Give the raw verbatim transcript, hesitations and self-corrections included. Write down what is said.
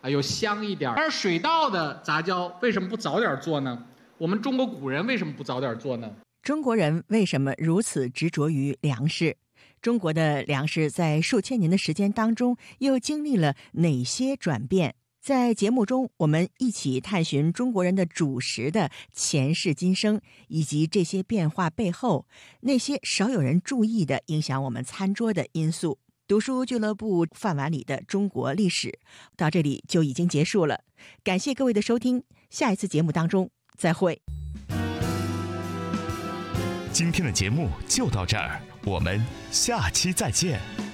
啊，又香一点。而水稻的杂交为什么不早点做呢？我们中国古人为什么不早点做呢？ 中国人为什么如此执着于粮食？中国的粮食在数千年的时间当中又经历了哪些转变？在节目中，我们一起探寻中国人的主食的前世今生，以及这些变化背后那些少有人注意的影响我们餐桌的因素。读书俱乐部饭碗里的中国历史到这里就已经结束了，感谢各位的收听，下一次节目当中再会。 今天的节目就到这儿，我们下期再见。